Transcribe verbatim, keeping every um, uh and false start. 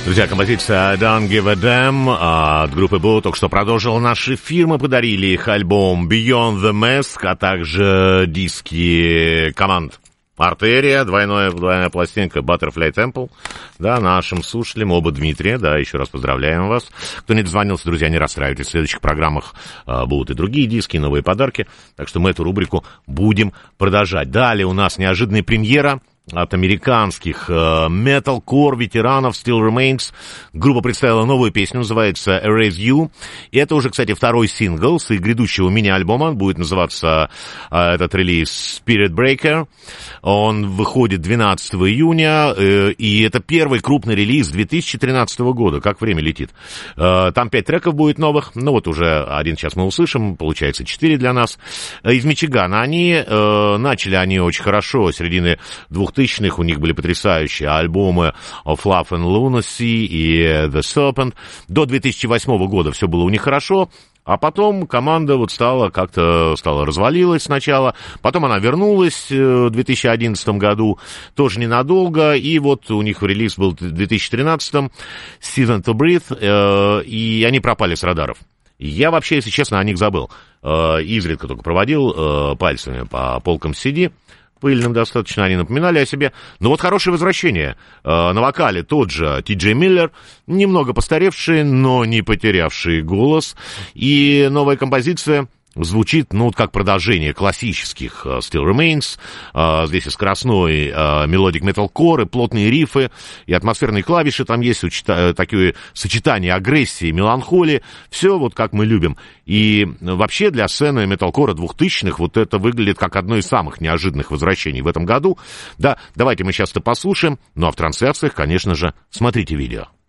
Друзья, композиция «Don't Give a Damn» от группы Blue только что продолжила наш эфир. Мы подарили их альбом «Beyond the Mask», а также диски команд «Артерия», двойная, двойная пластинка «Butterfly Temple», да, нашим слушателям, оба Дмитрия, да, еще раз поздравляем вас. Кто не дозвонился, друзья, не расстраивайтесь, в следующих программах а, будут и другие диски, и новые подарки, так что мы эту рубрику будем продолжать. Далее у нас неожиданная премьера от американских металкор ветеранов Still Remains. Группа представила новую песню, называется Erase You. И это уже, кстати, второй сингл с их грядущего мини-альбома. Будет называться uh, этот релиз Spirit Breaker. Он выходит двенадцатого июня, uh, и это первый крупный релиз две тысячи тринадцатого года. Как время летит. Uh, там пять треков будет новых. Ну вот уже один сейчас мы услышим, получается четыре для нас. Из Мичигана они, uh, начали они очень хорошо, с середины двухтысячных. У них были потрясающие альбомы Of Love and Lunacy и The Serpent. До две тысячи восьмого года все было у них хорошо, а потом команда вот стала как-то стала развалилась сначала, потом она вернулась в две тысячи одиннадцатом году, тоже ненадолго, и вот у них релиз был в две тысячи тринадцатом, Season to Breathe, и они пропали с радаров. Я вообще, если честно, о них забыл. Изредка только проводил пальцами по полкам си ди. Пыльным достаточно, они напоминали о себе. Но вот хорошее возвращение. Э, на вокале тот же Ти Джей Миллер, немного постаревший, но не потерявший голос. И новая композиция звучит, ну, как продолжение классических uh, Still Remains. Uh, здесь и скоростной uh, мелодик металкор, и плотные рифы, и атмосферные клавиши. Там есть учета- такое сочетание агрессии и меланхолии. Все вот как мы любим. И вообще для сцены металкора двухтысячных вот это выглядит как одно из самых неожиданных возвращений в этом году. Да, давайте мы сейчас это послушаем. Ну, а в трансляциях, конечно же, смотрите видео.